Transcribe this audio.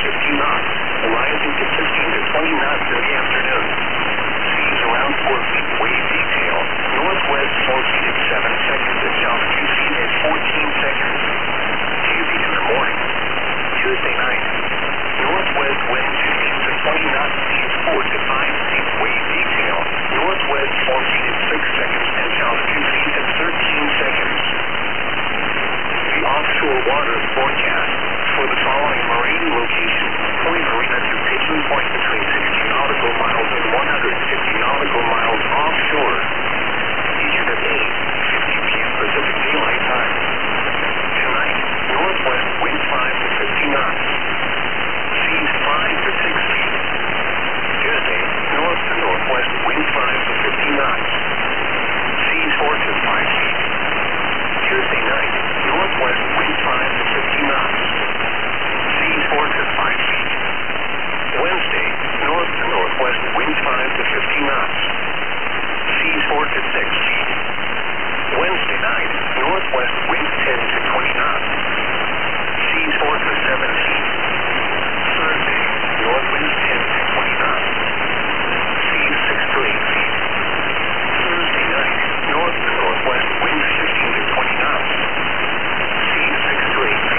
15 knots, rising to 15 to 20 knots in the afternoon. Seas around 4 feet, wave detail. Northwest 4 feet at 7 seconds and south 2 feet at 14 seconds. QB in the morning. Tuesday night. Northwest wind 15 to 20 knots, seas 4 to 5 feet, wave detail. Northwest 4 feet at 6 seconds and south 2 feet at 13 seconds. The offshore waters 14